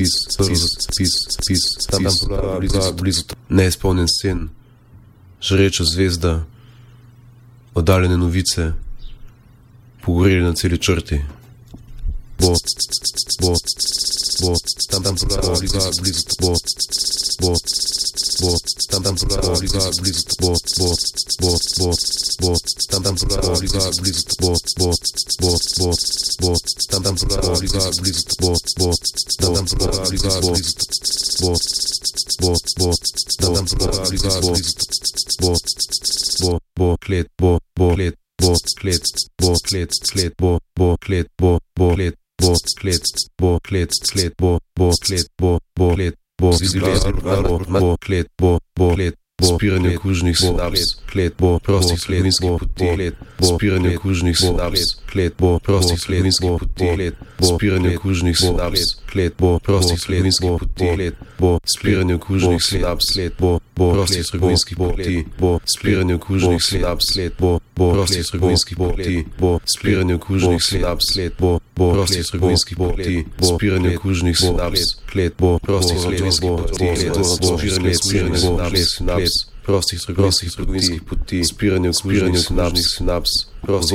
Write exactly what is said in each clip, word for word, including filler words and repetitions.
Pis, pis, pis, pis, tam, tam, blizu, blizu, neizpolnjen sen, žreča zvezda, oddaljene novice, pogoreli na celi črti. Bo, bo, bo, tam, tam, blizu, blizu, bo, bo, bo, tam, tam, blizu, blizu, bo, bo, bo, bo, bo, tam, tam, blizu, blizu, bo, bo, bo, bo, bo, tam, tam, blizu, blizu, bo, bo, tam, tam, blizu, bo, bo, bo, bo, tam, tam, blizu, bo, bo, bo, bo, klet, bo, bo, klet, bo, klet, bo, klet, klet, bo, bo, klet, bo, bo, klet, bo, klet, bo, klet, klet, bo, bo, klet, bo, bo, klet, bo, bo, bo, klet, bo, bo, klet, spiranje kužnih sinaps, klet, bo, prostih sledinskih poti, klet, bo, spiranje kužnih sinaps, klet, bo, prostih sledinskih poti, klet, bo, spiranje kužnih sinaps, klet, bo, prostih sledinskih poti, klet, bo, spiranje kužnih sinaps, klet, bo, bo, prostih sledinskih poti, bo, spiranje kužnih sinaps, klet, bo, bo, prostih sledinskih poti, bo, spiranje kužnih sinaps, klet, bo, bo, prostih sledinskih poti, bo, spiranje kužnih sinaps, klet, bo, prostih sledinskih poti, klet, bo, spiranje kužnih sinaps, prostih trgovinskih poti, spiranje kužnih sinaps, prostih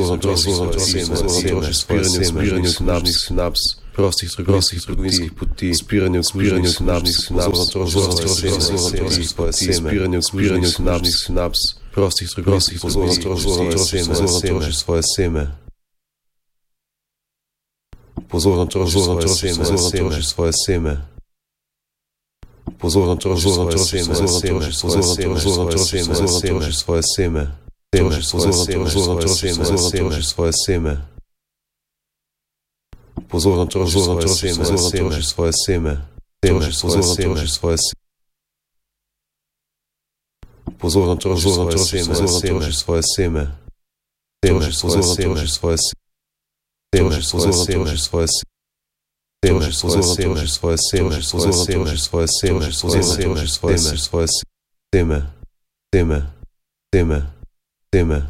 spiranje kužnih sinaps, prostih trgovinskih poti, spiranje kužnih sinaps, spiranje kužnih sinaps, prostih trgovinskih poti, troši svoje seme. Pozorno troši svoje seme, troši svoje seme. Pozorno troši svoje seme, troši svoje seme, troši svoje seme. Troši svoje seme, troši svoje seme. Pozorno troši svoje seme, troši svoje seme. Troši svoje seme, troši svoje seme. Pozorno troši svoje seme, troši svoje seme. Troši svoje seme, troši svoje seme. Troši svoje seme, troši svoje seme. Troši svoje seme, troši svoje seme, troši svoje seme, troši svoje seme, troši svoje seme, troši svoje seme, svoje seme, seme, seme, seme.